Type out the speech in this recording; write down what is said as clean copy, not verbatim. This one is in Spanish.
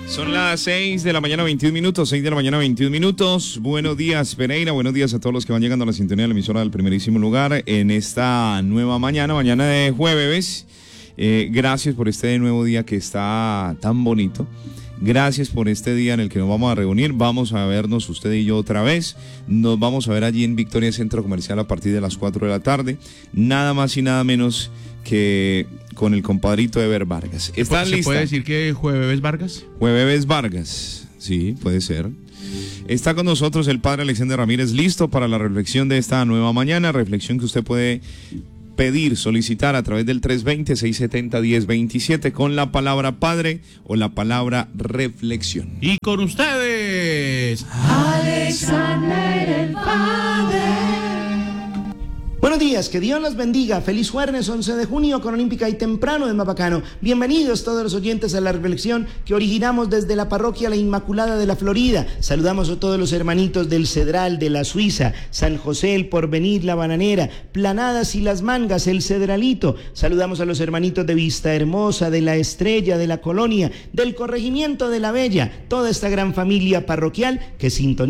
Son las 6 de la mañana, 21 minutos, 6 de la mañana, 21 minutos. Buenos días, Pereira, buenos días a todos los que van llegando a la sintonía de la emisora del primerísimo lugar en esta nueva mañana de jueves. Gracias por este nuevo día que está tan bonito. Gracias por este día en el que nos vamos a reunir. Vamos a vernos usted y yo otra vez. Nos vamos a ver allí en Victoria Centro Comercial a partir de las 4 de la tarde. Nada más y nada menos que con el compadrito Ever Vargas. ¿Estás lista? ¿Se puede decir que Jueves Vargas? Jueves Vargas, sí, puede ser. Está con nosotros el padre Alexander Ramírez, listo para la reflexión de esta nueva mañana, reflexión que usted puede pedir, solicitar a través del 320-670-1027 con la palabra padre o la palabra reflexión. Y con ustedes, Alexander el Padre. Buenos días, que Dios los bendiga. Feliz jueves 11 de junio con Olímpica y temprano de Mapacano. Bienvenidos todos los oyentes a la reflexión que originamos desde la parroquia La Inmaculada de la Florida. Saludamos a todos los hermanitos del Cedral, de la Suiza, San José, el Porvenir, la Bananera, Planadas y las Mangas, el Cedralito. Saludamos a los hermanitos de Vista Hermosa, de la Estrella, de la Colonia, del Corregimiento de la Bella, toda esta gran familia parroquial que sintoniza